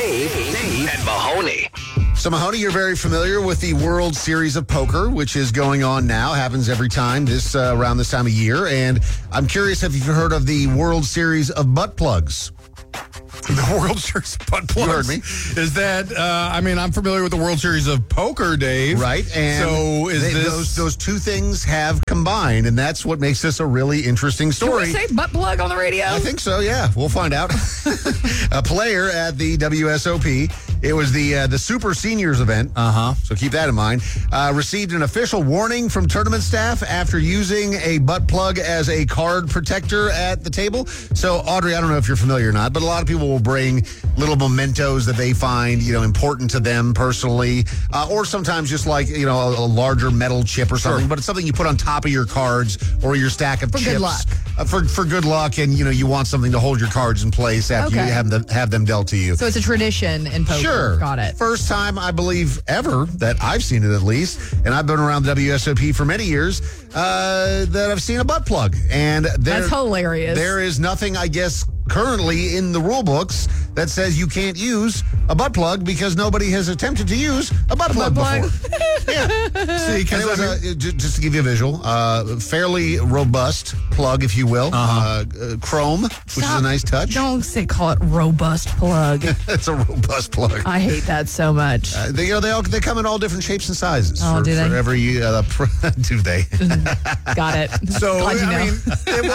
Dave and Mahoney. So, Mahoney, you're very familiar with the World Series of Poker, which is going on now. Happens every time around this time of year. And I'm curious if you've heard of the World Series of butt plugs. The World Series of butt plugs. You heard me. Is that, I'm familiar with the World Series of Poker, Dave. Right. And so those two things have combined, and that's what makes this a really interesting story. Can we say butt plug on the radio? I think so, yeah. We'll find out. A player at the WSOP, it was the Super Seniors event, so keep that in mind, received an official warning from tournament staff after using a butt plug as a card protector at the table. So, Audrey, I don't know if you're familiar or not, but a lot of people will bring little mementos that they find, important to them personally, or sometimes just like, a larger metal chip or something, but it's something you put on top of your cards or your stack of chips. Good luck. For good luck, and, you want something to hold your cards in place after you have them dealt to you. So it's a tradition in poker. Sure. Got it. First time, I believe, ever that I've seen it, at least, and I've been around WSOP for many years, that I've seen a butt plug. And That's hilarious. There is nothing, I guess, currently in the rule books that says you can't use a butt plug because nobody has attempted to use a butt plug before. Yeah. See, because just to give you a visual, fairly robust plug, if you will, chrome, which is a nice touch. Don't call it robust plug. It's a robust plug. I hate that so much. They come in all different shapes and sizes. Oh, do they? For every do they? Got it. So, Glad you know. it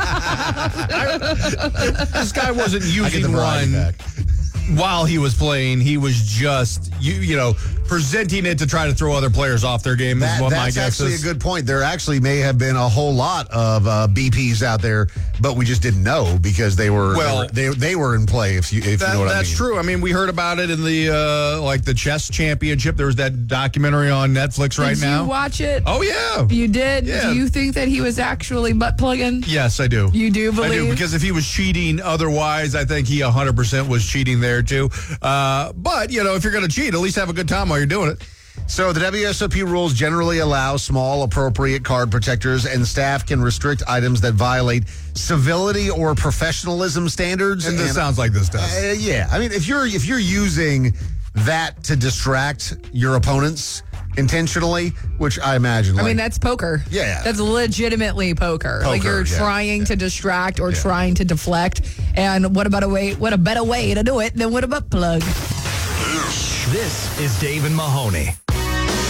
wasn't... This guy wasn't using one while he was playing. He was just, presenting it to try to throw other players off their game is what my guess is. That's actually a good point. There actually may have been a whole lot of BPs out there, but we just didn't know because they were they were in play, if you know what I mean. That's true. I mean, we heard about it in the the chess championship. There was that documentary on Netflix right now. Did you watch it? Oh, yeah. You did? Yeah. Do you think that he was actually butt plugging? Yes, I do. You do believe? I do, because if he was cheating otherwise, I think he 100% was cheating there, too. But, if you're going to cheat, at least have a good time while you're doing it. So the WSOP rules generally allow small, appropriate card protectors, and staff can restrict items that violate civility or professionalism standards. And this sounds like this does. Yeah. I mean, if you're using that to distract your opponents intentionally, which I imagine. I mean, that's poker. Yeah. That's legitimately poker. Like you're trying to distract or trying to deflect. And what a better way to do it than with a butt plug. This is Dave and Mahoney.